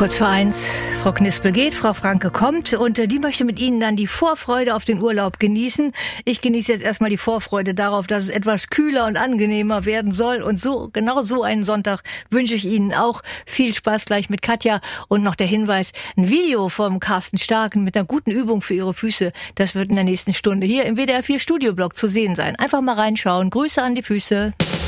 Kurz vor 1, Frau Knispel geht, Frau Franke kommt und die möchte mit Ihnen dann die Vorfreude auf den Urlaub genießen. Ich genieße jetzt erstmal die Vorfreude darauf, dass es etwas kühler und angenehmer werden soll. Und so, genau so einen Sonntag wünsche ich Ihnen auch. Viel Spaß gleich mit Katja. Und noch der Hinweis, ein Video vom Carsten Starken mit einer guten Übung für Ihre Füße. Das wird in der nächsten Stunde hier im WDR 4 Studioblog zu sehen sein. Einfach mal reinschauen. Grüße an die Füße.